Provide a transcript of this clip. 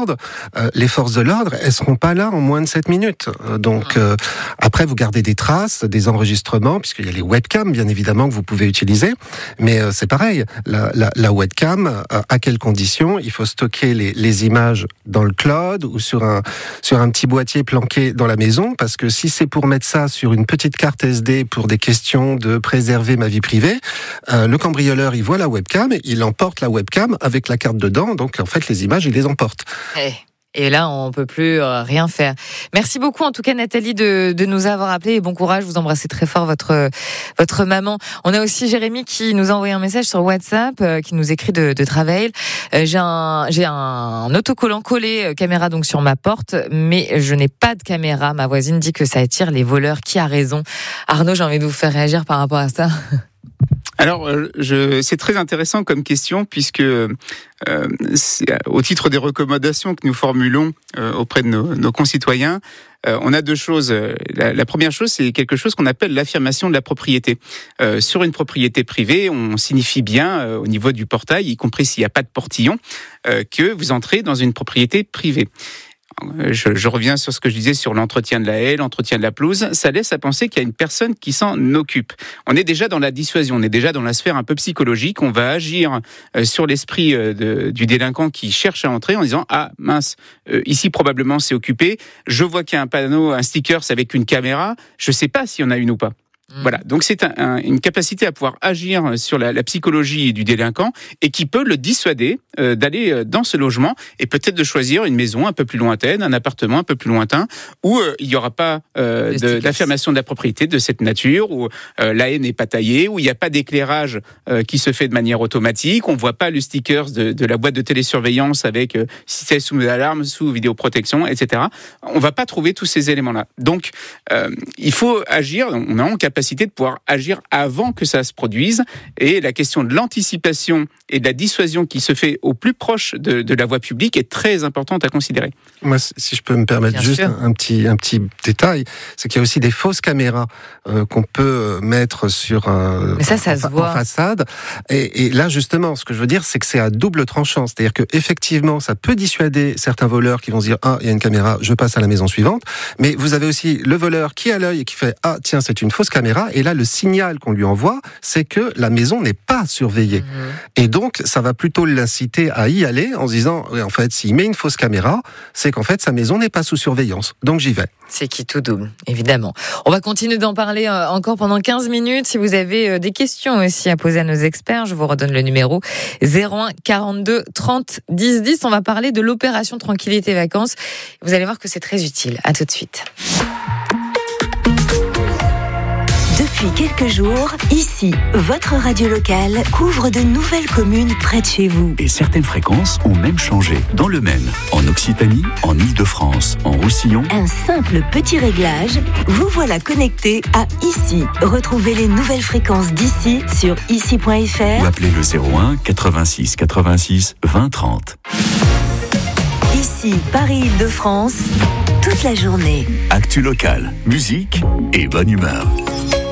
l'ordre, les forces de l'ordre, elles seront pas là en moins de 7 minutes. Donc après, vous gardez des traces, des enregistrements, puisqu'il y a les webcams, bien évidemment, que vous pouvez utiliser. Mais c'est pareil, la webcam, à quelles conditions? Il faut stocker les images dans le cloud ou sur un petit boîtier planqué dans la maison, parce que si c'est pour mettre ça sur une petite carte SD pour des questions de préserver ma vie privée, le cambrioleur, il voit la webcam, il emporte la webcam avec la carte dedans, donc en fait les images, il les emporte. Et là, on peut plus rien faire. Merci beaucoup, en tout cas, Nathalie, de nous avoir appelé. Et bon courage, vous embrassez très fort votre maman. On a aussi Jérémy qui nous a envoyé un message sur WhatsApp, qui nous écrit de Travail. J'ai un autocollant collé caméra donc sur ma porte, mais je n'ai pas de caméra. Ma voisine dit que ça attire les voleurs. Qui a raison? Arnaud, j'ai envie de vous faire réagir par rapport à ça. Alors, c'est très intéressant comme question, puisque au titre des recommandations que nous formulons auprès de nos concitoyens, on a deux choses. La première chose, c'est quelque chose qu'on appelle l'affirmation de la propriété. Sur une propriété privée, on signifie bien au niveau du portail, y compris s'il n'y a pas de portillon, que vous entrez dans une propriété privée. Je reviens sur ce que je disais sur l'entretien de la haie, l'entretien de la pelouse. Ça laisse à penser qu'il y a une personne qui s'en occupe. On est déjà dans la dissuasion, on est déjà dans la sphère un peu psychologique. On va agir sur l'esprit du délinquant qui cherche à entrer en disant « Ah mince, ici probablement c'est occupé. Je vois qu'il y a un panneau, un sticker avec une caméra. Je ne sais pas s'il y en a une ou pas. » Voilà, donc c'est une capacité à pouvoir agir sur la psychologie du délinquant et qui peut le dissuader d'aller dans ce logement et peut-être de choisir une maison un peu plus lointaine, un appartement un peu plus lointain où il n'y aura pas d'affirmation de la propriété de cette nature, où la haie n'est pas taillée, où il n'y a pas d'éclairage qui se fait de manière automatique, on ne voit pas le sticker de la boîte de télésurveillance avec si c'est sous alarme, sous vidéoprotection, etc. On ne va pas trouver tous ces éléments-là. Donc, il faut agir, on a en capacité de pouvoir agir avant que ça se produise. Et la question de l'anticipation et de la dissuasion qui se fait au plus proche de la voie publique est très importante à considérer. Moi, si je peux me permettre Bien juste sûr. un petit détail, c'est qu'il y a aussi des fausses caméras qu'on peut mettre sur Mais ça se voit. en façade. Et là, justement, ce que je veux dire, c'est que c'est à double tranchant. C'est-à-dire que effectivement, ça peut dissuader certains voleurs qui vont se dire « Ah, il y a une caméra, je passe à la maison suivante ». Mais vous avez aussi le voleur qui a l'œil et qui fait « Ah, tiens, c'est une fausse caméra ». Et là, le signal qu'on lui envoie, c'est que la maison n'est pas surveillée. Et donc, ça va plutôt l'inciter à y aller en se disant, en fait, s'il met une fausse caméra, c'est qu'en fait, sa maison n'est pas sous surveillance. Donc, j'y vais. C'est qui tout double, évidemment. On va continuer d'en parler encore pendant 15 minutes. Si vous avez des questions aussi à poser à nos experts, je vous redonne le numéro 01 42 30 10 10. On va parler de l'opération Tranquillité Vacances. Vous allez voir que c'est très utile. À tout de suite. Depuis quelques jours, ici, votre radio locale couvre de nouvelles communes près de chez vous. Et certaines fréquences ont même changé. Dans le Maine, en Occitanie, en Île-de-France, en Roussillon. Un simple petit réglage, vous voilà connecté à Ici. Retrouvez les nouvelles fréquences d'ici sur ici.fr Ou appelez le 01 86 86 20 30. Ici, Paris-Île-de-France, toute la journée. Actu local, musique et bonne humeur.